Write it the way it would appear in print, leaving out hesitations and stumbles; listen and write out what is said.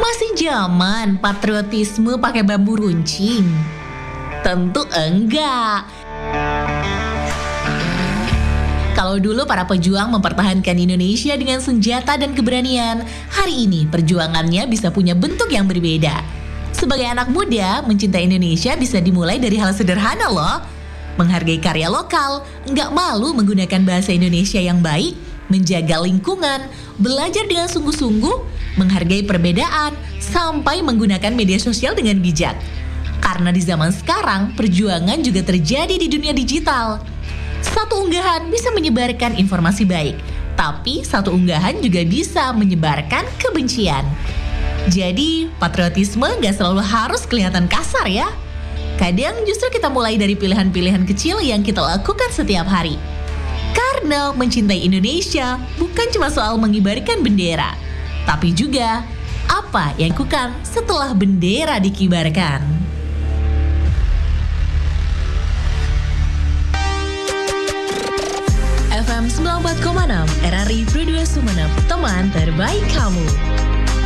Masih zaman patriotisme pakai bambu runcing? Tentu enggak. Kalau dulu para pejuang mempertahankan Indonesia dengan senjata dan keberanian, hari ini perjuangannya bisa punya bentuk yang berbeda. Sebagai anak muda, mencintai Indonesia bisa dimulai dari hal sederhana loh. Menghargai karya lokal, nggak malu menggunakan bahasa Indonesia yang baik, menjaga lingkungan, belajar dengan sungguh-sungguh, menghargai perbedaan, sampai menggunakan media sosial dengan bijak. Karena di zaman sekarang, perjuangan juga terjadi di dunia digital. Satu unggahan bisa menyebarkan informasi baik, tapi satu unggahan juga bisa menyebarkan kebencian. Jadi, patriotisme nggak selalu harus kelihatan kasar ya. Kadang justru kita mulai dari pilihan-pilihan kecil yang kita lakukan setiap hari. Karena mencintai Indonesia bukan cuma soal mengibarkan bendera, tapi juga apa yang lakukan setelah bendera dikibarkan. FM 94,6 RRI Pro 2 Sumeneb, teman terbaik kamu.